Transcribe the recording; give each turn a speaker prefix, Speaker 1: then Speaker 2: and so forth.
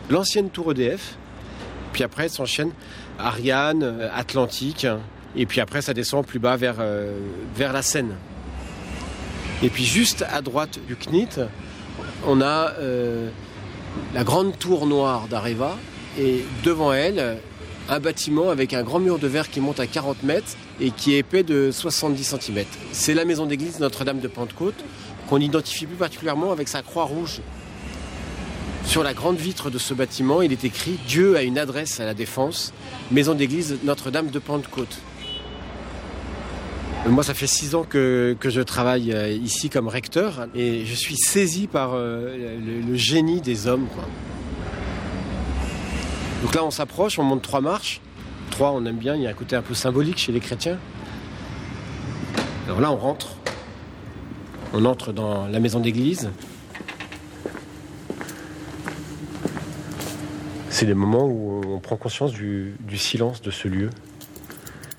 Speaker 1: l'ancienne tour EDF. Puis après, s'enchaîne Ariane, Atlantique. Et puis après, ça descend plus bas vers la Seine. Et puis juste à droite du CNIT, on a la grande tour noire d'Areva. Et devant elle, un bâtiment avec un grand mur de verre qui monte à 40 mètres et qui est épais de 70 cm. C'est la maison d'église Notre-Dame de Pentecôte qu'on identifie plus particulièrement avec sa croix rouge. Sur la grande vitre de ce bâtiment, il est écrit « Dieu a une adresse à la Défense, maison d'église Notre-Dame de Pentecôte ». Moi, ça fait 6 ans que je travaille ici comme recteur et je suis saisi par le génie des hommes, quoi. Donc là, on s'approche, on monte 3 marches. 3, on aime bien, il y a un côté un peu symbolique chez les chrétiens. Alors là, on rentre. On entre dans la maison d'église. C'est des moments où on prend conscience du silence de ce lieu.